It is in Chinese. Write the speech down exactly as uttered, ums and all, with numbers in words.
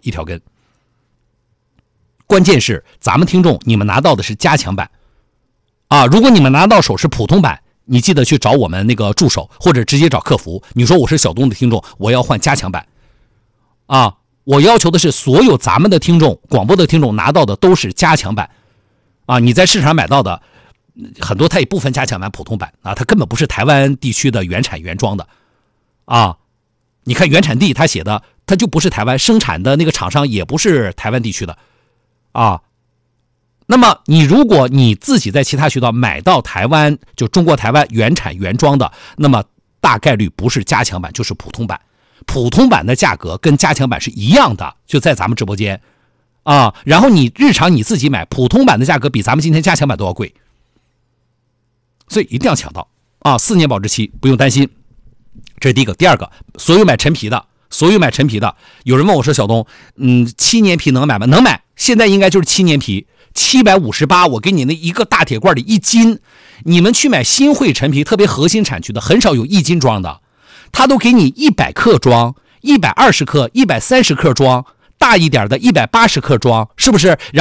一条根。关键是咱们听众你们拿到的是加强版啊，如果你们拿到手是普通版，你记得去找我们那个助手或者直接找客服，你说我是小东的听众，我要换加强版啊，我要求的是所有咱们的听众广播的听众拿到的都是加强版啊，你在市场买到的很多它也不分加强版普通版啊，它根本不是台湾地区的原产原装的啊，你看原产地它写的它就不是台湾生产的，那个厂商也不是台湾地区的啊。那么你如果你自己在其他渠道买到台湾就中国台湾原产原装的，那么大概率不是加强版就是普通版，普通版的价格跟加强版是一样的，就在咱们直播间啊，然后你日常你自己买普通版的价格比咱们今天加强版都要贵，所以一定要抢到啊！四年保质期不用担心，这是第一个。第二个，所有买陈皮的，所有买陈皮的，有人问我说小东，嗯，七年皮能买吗？能买，现在应该就是七年皮。七百五十八，我给你那一个大铁罐里一斤，你们去买新汇陈皮，特别核心产区的，很少有一斤装的，他都给你一百克装，一百二十克，一百三十克装，大一点的一百八十克装，是不是？